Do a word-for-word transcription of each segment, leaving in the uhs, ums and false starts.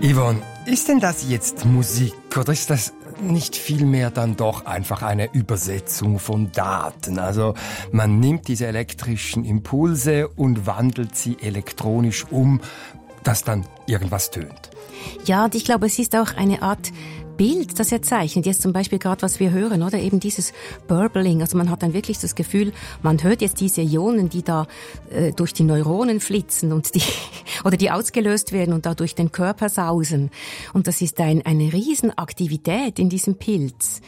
Yvonne, ist denn das jetzt Musik oder ist das nicht vielmehr dann doch einfach eine Übersetzung von Daten? Also man nimmt diese elektrischen Impulse und wandelt sie elektronisch um, dass dann irgendwas tönt. Ja, und ich glaube, es ist auch eine Art Bild, das er zeichnet. Jetzt zum Beispiel gerade, was wir hören, oder eben dieses Burbling. Also man hat dann wirklich das Gefühl, man hört jetzt diese Ionen, die da äh, durch die Neuronen flitzen und die oder die ausgelöst werden und da durch den Körper sausen. Und das ist ein, eine Riesenaktivität in diesem Pilz.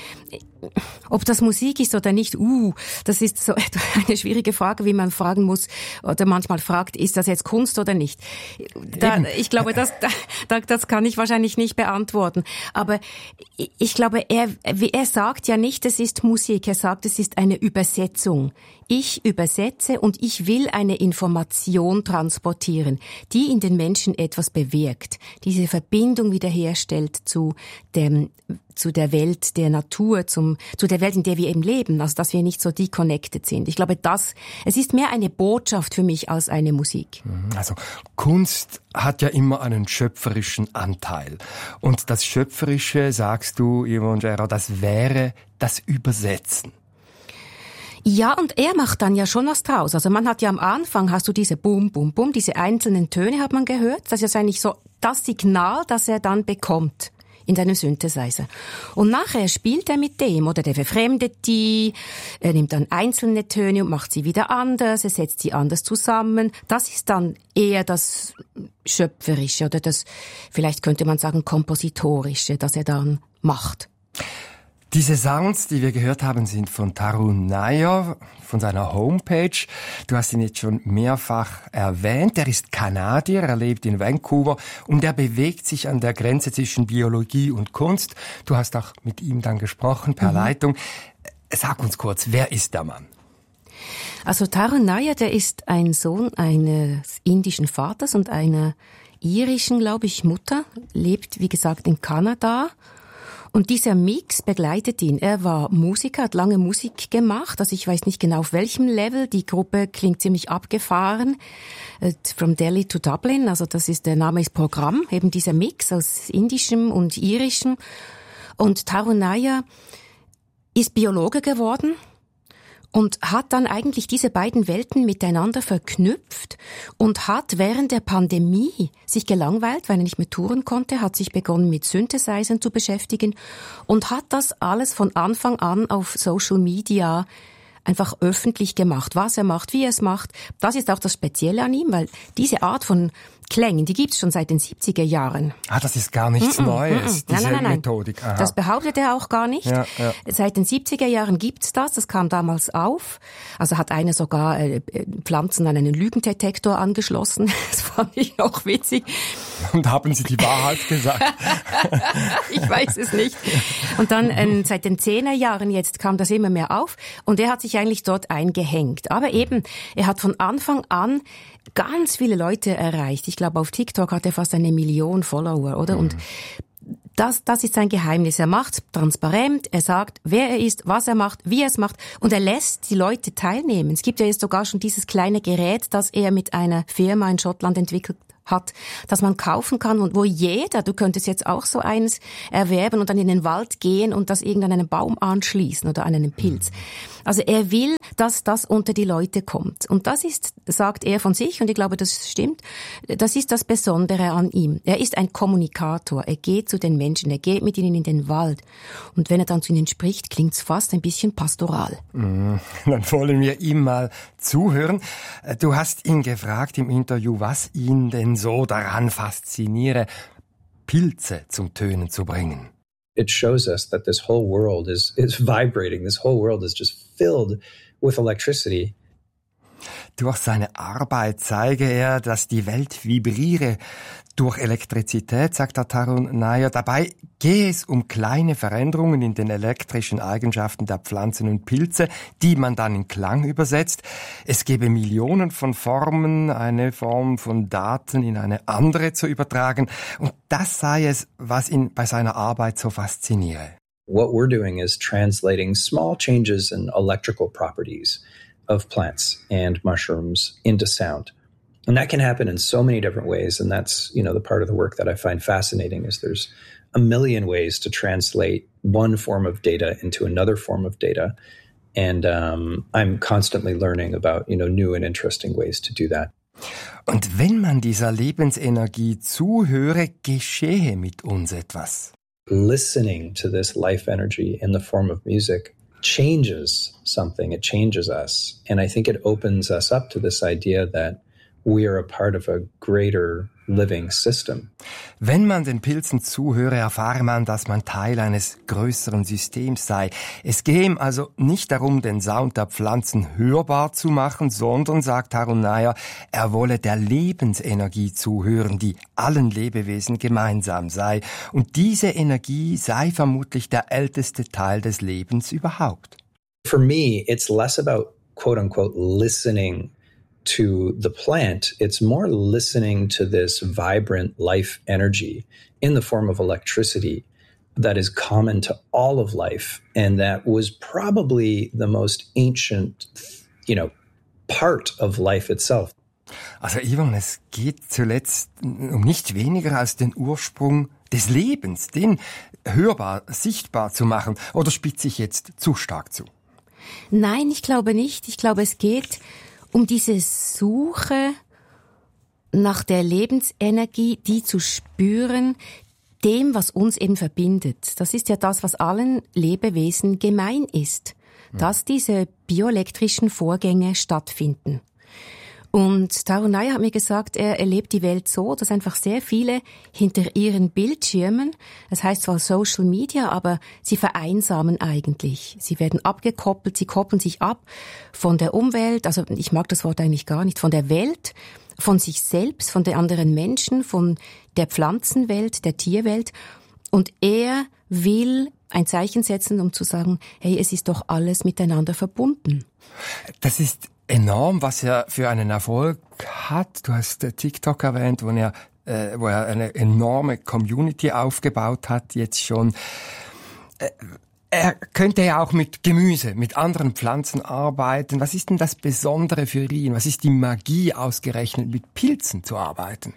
Ob das Musik ist oder nicht, uh, das ist so eine schwierige Frage, wie man fragen muss oder manchmal fragt, ist das jetzt Kunst oder nicht? Da, ich glaube, das, da, das kann ich wahrscheinlich nicht beantworten. Aber ich glaube, er, er sagt ja nicht, es ist Musik, er sagt, es ist eine Übersetzung. Ich übersetze und ich will eine Information transportieren, die in den Menschen etwas bewirkt, diese Verbindung wiederherstellt zu dem, zu der Welt der Natur, zum, zu der Welt, in der wir eben leben, also dass wir nicht so deconnected sind. Ich glaube, das, es ist mehr eine Botschaft für mich als eine Musik. Also Kunst hat ja immer einen schöpferischen Anteil. Und das Schöpferische, sagst du, Yvonne Gérard, das wäre das Übersetzen. Ja, und er macht dann ja schon was draus. Also man hat ja am Anfang, hast du diese Bum, Bum, Bum, diese einzelnen Töne hat man gehört. Das ist eigentlich so das Signal, das er dann bekommt in seinem Synthesizer. Und nachher spielt er mit dem, oder der verfremdet die, er nimmt dann einzelne Töne und macht sie wieder anders, er setzt sie anders zusammen. Das ist dann eher das Schöpferische oder das, vielleicht könnte man sagen, Kompositorische, das er dann macht. Diese Sounds, die wir gehört haben, sind von Tarun Nair, von seiner Homepage. Du hast ihn jetzt schon mehrfach erwähnt. Er ist Kanadier, er lebt in Vancouver und er bewegt sich an der Grenze zwischen Biologie und Kunst. Du hast auch mit ihm dann gesprochen per mhm. Leitung. Sag uns kurz, wer ist der Mann? Also Tarun Nair, der ist ein Sohn eines indischen Vaters und einer irischen, glaube ich, Mutter, lebt, wie gesagt, in Kanada. Und dieser Mix begleitet ihn. Er war Musiker, hat lange Musik gemacht. Also ich weiß nicht genau auf welchem Level. Die Gruppe klingt ziemlich abgefahren. From Delhi to Dublin. Also das ist, der Name ist Programm. Eben dieser Mix aus Indischem und Irischem. Und Tarun Nair ist Biologe geworden. Und hat dann eigentlich diese beiden Welten miteinander verknüpft und hat während der Pandemie sich gelangweilt, weil er nicht mehr touren konnte, hat sich begonnen mit Synthesizern zu beschäftigen und hat das alles von Anfang an auf Social Media einfach öffentlich gemacht, was er macht, wie er es macht. Das ist auch das Spezielle an ihm, weil diese Art von Klängen, die gibt's schon seit den siebziger Jahren. Ah, das ist gar nichts mm-mm, Neues, mm-mm. diese nein, nein, nein. Methodik. Aha. Das behauptet er auch gar nicht. Ja, ja. Seit den siebziger Jahren gibt's das, das kam damals auf. Also hat einer sogar äh, Pflanzen an einen Lügendetektor angeschlossen. Das fand ich auch witzig. Und haben Sie die Wahrheit gesagt? Ich weiß es nicht. Und dann äh, seit den zehner Jahren jetzt kam das immer mehr auf und er hat sich eigentlich dort eingehängt. Aber eben, er hat von Anfang an ganz viele Leute erreicht. Ich glaube, auf TikTok hat er fast eine Million Follower, oder? Mhm. Und das, das ist sein Geheimnis. Er macht transparent, er sagt, wer er ist, was er macht, wie er es macht und er lässt die Leute teilnehmen. Es gibt ja jetzt sogar schon dieses kleine Gerät, das er mit einer Firma in Schottland entwickelt hat, das man kaufen kann und wo jeder, du könntest jetzt auch so eins erwerben und dann in den Wald gehen und das irgendwann an einen Baum anschließen oder an einen Pilz. Also er will, dass das unter die Leute kommt. Und das ist, sagt er von sich, und ich glaube, das stimmt, das ist das Besondere an ihm. Er ist ein Kommunikator. Er geht zu den Menschen, er geht mit ihnen in den Wald. Und wenn er dann zu ihnen spricht, klingt's fast ein bisschen pastoral. Mm, dann wollen wir ihm mal zuhören. Du hast ihn gefragt im Interview, was ihn denn so daran fasziniere, Pilze zum Tönen zu bringen. It shows us that this whole world is is vibrating. This whole world is just filled with electricity. Durch seine Arbeit zeige er, dass die Welt vibriere durch Elektrizität, sagt Tarun Nair. Dabei gehe es um kleine Veränderungen in den elektrischen Eigenschaften der Pflanzen und Pilze, die man dann in Klang übersetzt. Es gebe Millionen von Formen, eine Form von Daten in eine andere zu übertragen. Und das sei es, was ihn bei seiner Arbeit so fasziniere. What we're doing is translating small changes in electrical properties of plants and mushrooms into sound. And that can happen in so many different ways. And that's, you know, the part of the work that I find fascinating is there's a million ways to translate one form of data into another form of data. And um, I'm constantly learning about, you know, new and interesting ways to do that. Und wenn man dieser Lebensenergie zuhöre, geschehe mit uns etwas. Listening to this life energy in the form of music changes something. It changes us. And I think it opens us up to this idea that we are a part of a greater living system. Wenn man den Pilzen zuhöre, erfahre man, dass man Teil eines größeren Systems sei. Es gehe ihm also nicht darum, den Sound der Pflanzen hörbar zu machen, sondern, sagt Tarun Nair, er wolle der Lebensenergie zuhören, die allen Lebewesen gemeinsam sei. Und diese Energie sei vermutlich der älteste Teil des Lebens überhaupt. For me, it's less about, quote unquote, listening to the plant. It's more listening to this vibrant life energy in the form of electricity that is common to all of life and that was probably the most ancient, you know, part of life itself. Also Ivan, es geht zuletzt um nicht weniger als den Ursprung des Lebens, den hörbar, sichtbar zu machen. Oder spitze ich jetzt zu stark zu? Nein, ich glaube nicht. Ich glaube, es geht um diese Suche nach der Lebensenergie, die zu spüren, dem, was uns eben verbindet. Das ist ja das, was allen Lebewesen gemein ist, dass diese bioelektrischen Vorgänge stattfinden. Und Tarun Nair hat mir gesagt, er erlebt die Welt so, dass einfach sehr viele hinter ihren Bildschirmen, das heißt zwar Social Media, aber sie vereinsamen eigentlich. Sie werden abgekoppelt, sie koppeln sich ab von der Umwelt, also ich mag das Wort eigentlich gar nicht, von der Welt, von sich selbst, von den anderen Menschen, von der Pflanzenwelt, der Tierwelt. Und er will ein Zeichen setzen, um zu sagen, hey, es ist doch alles miteinander verbunden. Das ist enorm, was er für einen Erfolg hat. Du hast TikTok erwähnt, wo er, äh, wo er eine enorme Community aufgebaut hat, jetzt schon. Äh, er könnte ja auch mit Gemüse, mit anderen Pflanzen arbeiten. Was ist denn das Besondere für ihn? Was ist die Magie, ausgerechnet mit Pilzen zu arbeiten?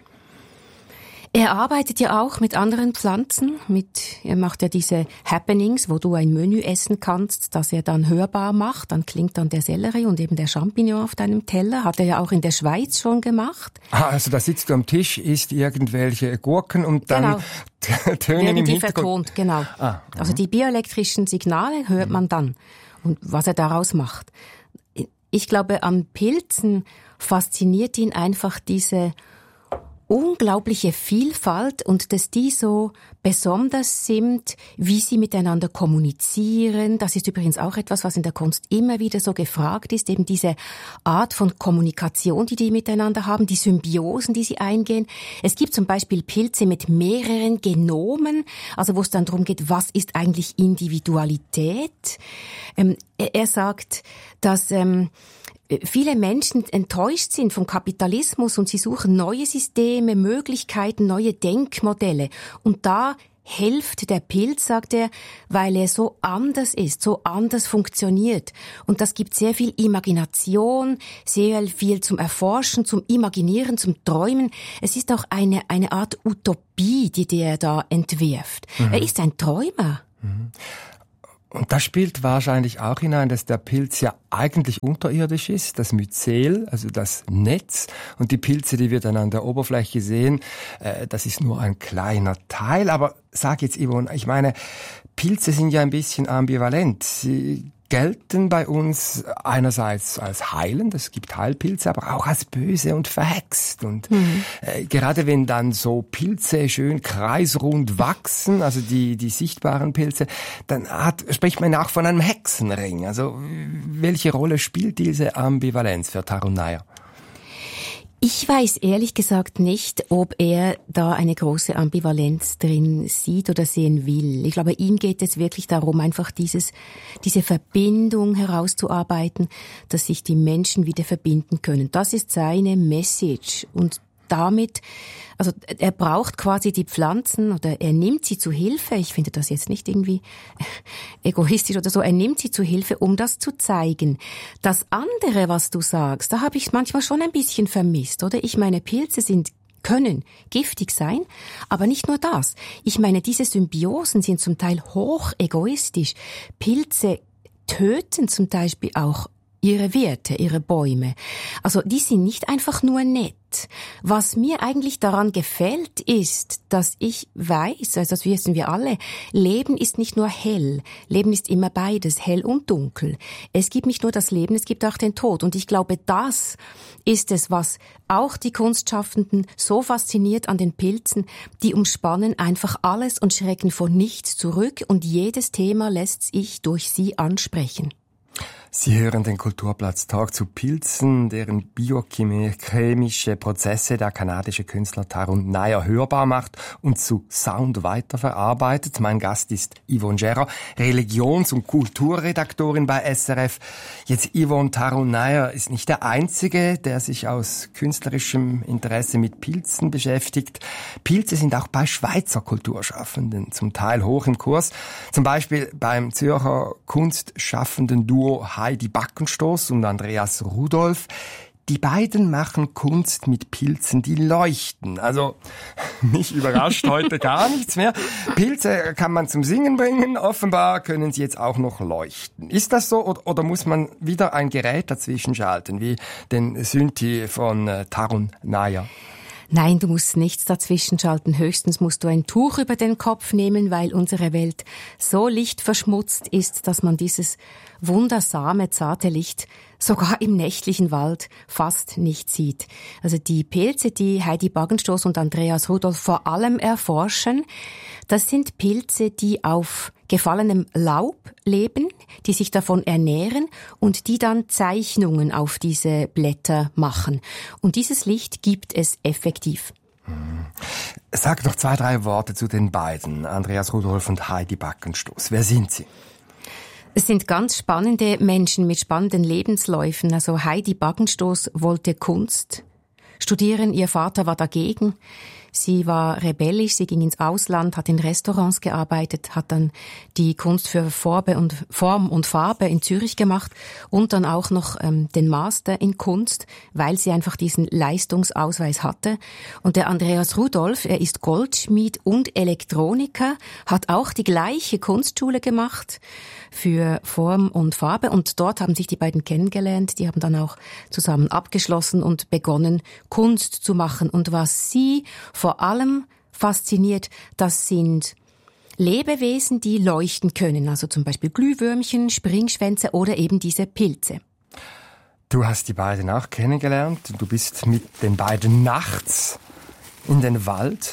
Er arbeitet ja auch mit anderen Pflanzen, mit, er macht ja diese Happenings, wo du ein Menü essen kannst, das er dann hörbar macht, dann klingt dann der Sellerie und eben der Champignon auf deinem Teller, hat er ja auch in der Schweiz schon gemacht. Ah, also da sitzt du am Tisch, isst irgendwelche Gurken und dann genau. Tönen im die Hintergrund. Vertont, genau. Ah, also die bioelektrischen Signale hört mhm. man dann und was er daraus macht. Ich glaube, an Pilzen fasziniert ihn einfach diese unglaubliche Vielfalt und dass die so besonders sind, wie sie miteinander kommunizieren. Das ist übrigens auch etwas, was in der Kunst immer wieder so gefragt ist, eben diese Art von Kommunikation, die die miteinander haben, die Symbiosen, die sie eingehen. Es gibt zum Beispiel Pilze mit mehreren Genomen, also wo es dann darum geht, was ist eigentlich Individualität? Ähm, er, er sagt, dass ähm, viele Menschen enttäuscht sind vom Kapitalismus und sie suchen neue Systeme, Möglichkeiten, neue Denkmodelle. Und da hilft der Pilz, sagt er, weil er so anders ist, so anders funktioniert. Und das gibt sehr viel Imagination, sehr viel zum Erforschen, zum Imaginieren, zum Träumen. Es ist auch eine, eine Art Utopie, die der da entwirft. Mhm. Er ist ein Träumer. Mhm. Und das spielt wahrscheinlich auch hinein, dass der Pilz ja eigentlich unterirdisch ist, das Myzel, also das Netz, und die Pilze, die wir dann an der Oberfläche sehen, äh, das ist nur ein kleiner Teil. Aber sag jetzt, Yvonne, ich meine, Pilze sind ja ein bisschen ambivalent. Sie gelten bei uns einerseits als heilend, es gibt Heilpilze, aber auch als böse und verhext. Und mhm. äh, gerade wenn dann so Pilze schön kreisrund wachsen, also die die sichtbaren Pilze, dann hat, spricht man auch von einem Hexenring. Also welche Rolle spielt diese Ambivalenz für Tarun Nair? Ich weiß ehrlich gesagt nicht, ob er da eine große Ambivalenz drin sieht oder sehen will. Ich glaube, ihm geht es wirklich darum, einfach dieses, diese Verbindung herauszuarbeiten, dass sich die Menschen wieder verbinden können. Das ist seine Message. Und damit, also er braucht quasi die Pflanzen oder er nimmt sie zu Hilfe. Ich finde das jetzt nicht irgendwie egoistisch oder so. Er nimmt sie zu Hilfe, um das zu zeigen. Das andere, was du sagst, da habe ich manchmal schon ein bisschen vermisst, oder? Ich meine, Pilze sind können giftig sein, aber nicht nur das. Ich meine, diese Symbiosen sind zum Teil hoch egoistisch. Pilze töten zum Beispiel auch ihre Wirte, ihre Bäume. Also die sind nicht einfach nur nett. Was mir eigentlich daran gefällt, ist, dass ich weiß, also das wissen wir alle, Leben ist nicht nur hell. Leben ist immer beides, hell und dunkel. Es gibt nicht nur das Leben, es gibt auch den Tod. Und ich glaube, das ist es, was auch die Kunstschaffenden so fasziniert an den Pilzen. Die umspannen einfach alles und schrecken vor nichts zurück. Und jedes Thema lässt sich durch sie ansprechen. Sie hören den Kulturplatz-Talk zu Pilzen, deren biochemische Prozesse der kanadische Künstler Tarun Nair hörbar macht und zu Sound weiterverarbeitet. Mein Gast ist Yvonne Gera, Religions- und Kulturredaktorin bei S R F. Jetzt Yvonne, Tarun Nair ist nicht der Einzige, der sich aus künstlerischem Interesse mit Pilzen beschäftigt. Pilze sind auch bei Schweizer Kulturschaffenden zum Teil hoch im Kurs. Zum Beispiel beim Zürcher kunstschaffenden Duo Heidi Backenstoss und Andreas Rudolph. Die beiden machen Kunst mit Pilzen, die leuchten. Also, mich überrascht heute gar nichts mehr. Pilze kann man zum Singen bringen. Offenbar können sie jetzt auch noch leuchten. Ist das so oder, oder muss man wieder ein Gerät dazwischen schalten, wie den Synthi von äh, Tarun Nair? Nein, du musst nichts dazwischen schalten. Höchstens musst du ein Tuch über den Kopf nehmen, weil unsere Welt so lichtverschmutzt ist, dass man dieses wundersame, zarte Licht sogar im nächtlichen Wald fast nicht sieht. Also die Pilze, die Heidi Backenstoss und Andreas Rudolph vor allem erforschen, das sind Pilze, die auf gefallenem Laub leben, die sich davon ernähren und die dann Zeichnungen auf diese Blätter machen. Und dieses Licht gibt es effektiv. Sag doch zwei, drei Worte zu den beiden, Andreas Rudolph und Heidi Backenstoss. Wer sind sie? Es sind ganz spannende Menschen mit spannenden Lebensläufen. Also Heidi Backenstoss wollte Kunst studieren, ihr Vater war dagegen. Sie war rebellisch, sie ging ins Ausland, hat in Restaurants gearbeitet, hat dann die Kunst für Farbe und, Form und Farbe in Zürich gemacht und dann auch noch ähm, den Master in Kunst, weil sie einfach diesen Leistungsausweis hatte. Und der Andreas Rudolph, er ist Goldschmied und Elektroniker, hat auch die gleiche Kunstschule gemacht für Form und Farbe und dort haben sich die beiden kennengelernt, die haben dann auch zusammen abgeschlossen und begonnen, Kunst zu machen. Und was sie vor allem fasziniert, das sind Lebewesen, die leuchten können, also zum Beispiel Glühwürmchen, Springschwänze oder eben diese Pilze. Du hast die beiden auch kennengelernt, du bist mit den beiden nachts in den Wald.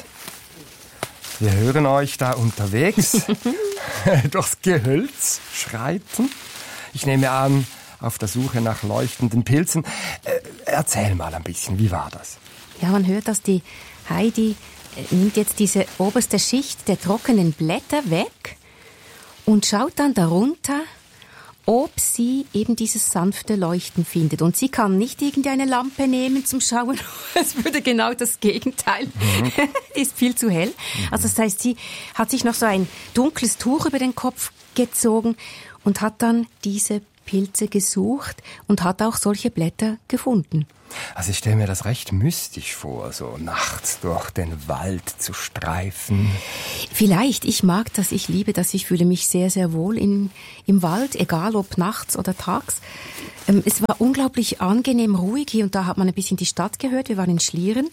Wir hören euch da unterwegs durchs Gehölz schreiten. Ich nehme an, auf der Suche nach leuchtenden Pilzen. Äh, erzähl mal ein bisschen, wie war das? Ja, man hört, dass die Heidi nimmt jetzt diese oberste Schicht der trockenen Blätter weg und schaut dann darunter, ob sie eben dieses sanfte Leuchten findet. Und sie kann nicht irgendeine Lampe nehmen zum Schauen. Es würde genau das Gegenteil. Mhm. Die ist viel zu hell. Mhm. Also das heißt, sie hat sich noch so ein dunkles Tuch über den Kopf gezogen und hat dann diese Pilze gesucht und hat auch solche Blätter gefunden. Also ich stelle mir das recht mystisch vor, so nachts durch den Wald zu streifen. Vielleicht, ich mag das, ich liebe das, ich fühle mich sehr, sehr wohl in, im Wald, egal ob nachts oder tags. Ähm, es war unglaublich angenehm ruhig hier und da hat man ein bisschen die Stadt gehört, wir waren in Schlieren.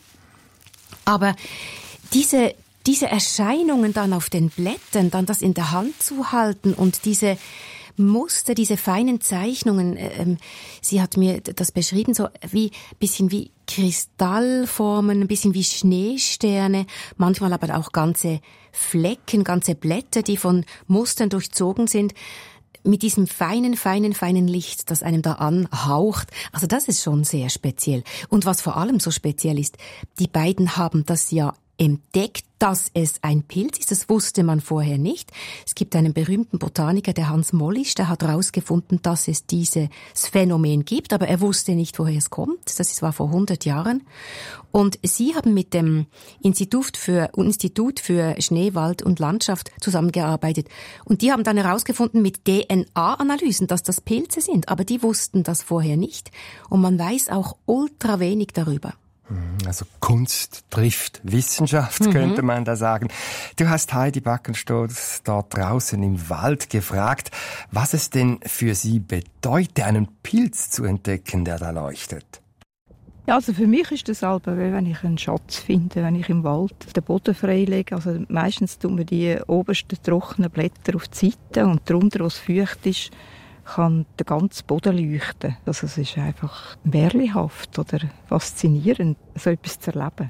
Aber diese, diese Erscheinungen dann auf den Blättern, dann das in der Hand zu halten und diese Muster, diese feinen Zeichnungen, ähm, sie hat mir das beschrieben, so wie bisschen wie Kristallformen, ein bisschen wie Schneesterne, manchmal aber auch ganze Flecken, ganze Blätter, die von Mustern durchzogen sind, mit diesem feinen, feinen, feinen Licht, das einem da anhaucht. Also das ist schon sehr speziell. Und was vor allem so speziell ist, die beiden haben das ja entdeckt dass es ein Pilz ist. Das wusste man vorher nicht. Es gibt einen berühmten Botaniker, der Hans Mollisch, der hat herausgefunden, dass es dieses Phänomen gibt, aber er wusste nicht, woher es kommt. Das war vor hundert Jahren. Und Sie haben mit dem Institut für, Institut für Schneewald und Landschaft zusammengearbeitet. Und die haben dann herausgefunden mit D N A-Analysen, dass das Pilze sind. Aber die wussten das vorher nicht. Und man weiß auch ultra wenig darüber. Also Kunst trifft Wissenschaft, mhm. könnte man da sagen. Du hast Heidi Backenstoß dort draußen im Wald gefragt, was es denn für sie bedeutet, einen Pilz zu entdecken, der da leuchtet. Ja, also für mich ist das halt, wenn ich einen Schatz finde, wenn ich im Wald den Boden freilege. Also meistens tun wir die obersten trockenen Blätter auf die Seite und darunter, wo es feucht ist, kann der ganze Boden leuchten. Also es ist einfach märchenhaft oder faszinierend, so etwas zu erleben.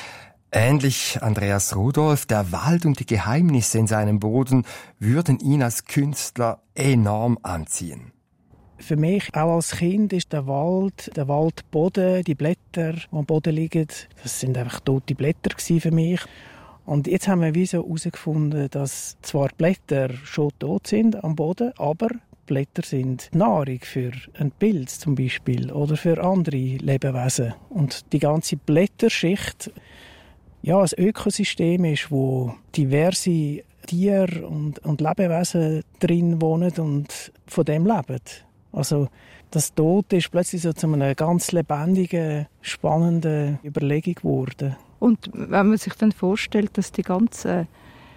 Ähnlich Andreas Rudolph, der Wald und die Geheimnisse in seinem Boden würden ihn als Künstler enorm anziehen. Für mich, auch als Kind, ist der Wald, der Waldboden, die Blätter, die am Boden liegen, das sind einfach tote Blätter für mich. Und jetzt haben wir wie so herausgefunden, dass zwar die Blätter schon tot sind am Boden, aber Blätter sind Nahrung für einen Pilz zum Beispiel oder für andere Lebewesen. Und die ganze Blätterschicht, ja, ein Ökosystem ist, wo diverse Tiere und, und Lebewesen drin wohnen und von dem leben. Also das Tote ist plötzlich so zu einer ganz lebendigen, spannenden Überlegung geworden. Und wenn man sich dann vorstellt, dass die ganzen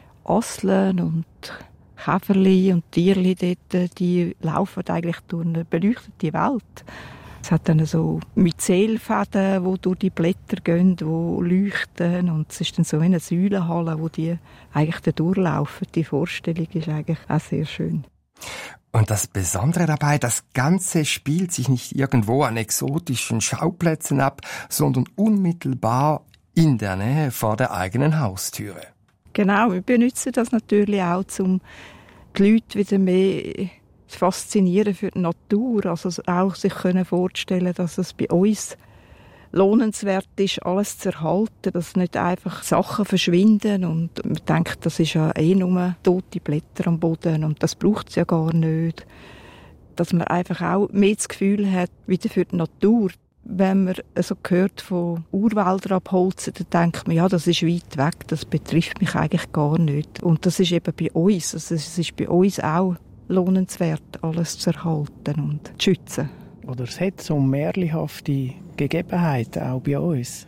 Asseln und Käferli und Tierli dort, die laufen eigentlich durch eine beleuchtete Welt. Es hat dann so Myzelfäden, die durch die Blätter gehen, die leuchten. Und es ist dann so wie eine Säulenhalle, wo die eigentlich da durchlaufen. Die Vorstellung ist eigentlich auch sehr schön. Und das Besondere dabei, das Ganze spielt sich nicht irgendwo an exotischen Schauplätzen ab, sondern unmittelbar in der Nähe vor der eigenen Haustüre. Genau, wir benutzen das natürlich auch, um die Leute wieder mehr zu faszinieren für die Natur. Also auch sich vorzustellen, dass es bei uns lohnenswert ist, alles zu erhalten, dass nicht einfach Sachen verschwinden und man denkt, das ist ja eh nur tote Blätter am Boden und das braucht es ja gar nicht. Dass man einfach auch mehr das Gefühl hat, wieder für die Natur. Wenn man so hört von Urwäldern abholzen, dann denkt man, ja, das ist weit weg, das betrifft mich eigentlich gar nicht. Und das ist eben bei uns, also es ist bei uns auch lohnenswert, alles zu erhalten und zu schützen. Oder es hat so märchenhafte Gegebenheiten auch bei uns.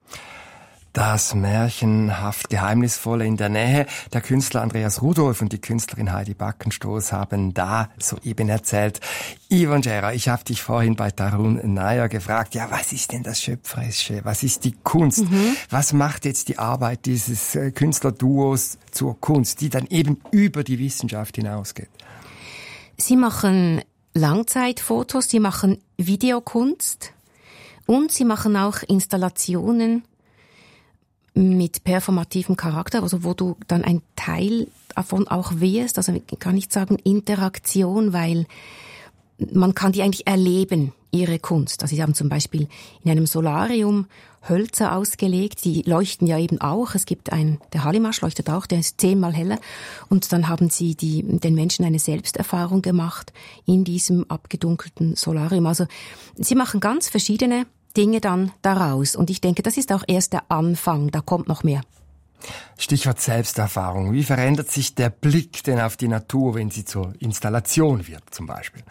Das märchenhaft Geheimnisvolle in der Nähe. Der Künstler Andreas Rudolph und die Künstlerin Heidi Backenstoß haben da soeben erzählt. Yvonne Gera, ich habe dich vorhin bei Tarun Nair gefragt, ja, was ist denn das Schöpferische? Was ist die Kunst? Mhm. Was macht jetzt die Arbeit dieses Künstlerduos zur Kunst, die dann eben über die Wissenschaft hinausgeht? Sie machen Langzeitfotos, sie machen Videokunst und sie machen auch Installationen mit performativem Charakter, also wo du dann ein Teil davon auch wirst, also ich kann nicht sagen Interaktion, weil man kann die eigentlich erleben, ihre Kunst. Also sie haben zum Beispiel in einem Solarium Hölzer ausgelegt, die leuchten ja eben auch. Es gibt einen, der Hallimasch leuchtet auch, der ist zehnmal heller. Und dann haben sie die, den Menschen eine Selbsterfahrung gemacht in diesem abgedunkelten Solarium. Also sie machen ganz verschiedene Dinge dann daraus. Und ich denke, das ist auch erst der Anfang, da kommt noch mehr. Stichwort Selbsterfahrung. Wie verändert sich der Blick denn auf die Natur, wenn sie zur Installation wird, zum Beispiel?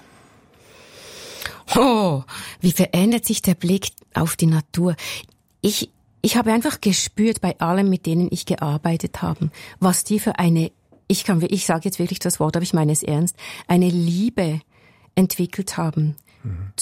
Oh, wie verändert sich der Blick auf die Natur? Ich, ich habe einfach gespürt bei allen, mit denen ich gearbeitet habe, was die für eine, ich kann, ich sage jetzt wirklich das Wort, aber ich meine es ernst, eine Liebe entwickelt haben. Mhm.